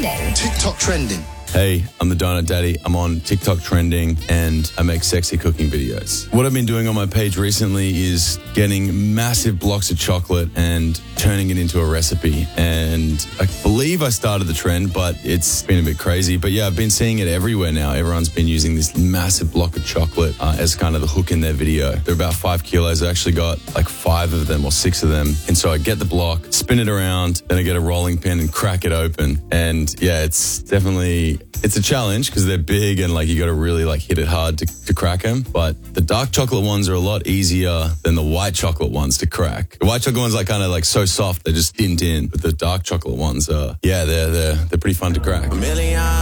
trending. TikTok trending. Hey, I'm the Donut Daddy. I'm on TikTok trending and I make sexy cooking videos. What I've been doing on my page recently is getting massive blocks of chocolate and turning it into a recipe. And I believe I started the trend, but it's been a bit crazy. But yeah, I've been seeing it everywhere now. Everyone's been using this massive block of chocolate as kind of the hook in their video. They're about 5 kilos. I actually got like 5 of them or 6 of them. And so I get the block, spin it around, then I get a rolling pin and crack it open. And yeah, it's a challenge because they're big and like you got to really like hit it hard to crack them. But the dark chocolate ones are a lot easier than the white chocolate ones to crack. The white chocolate ones are kind of like so soft, they're just dint in. But the dark chocolate ones are, yeah, they're pretty fun to crack.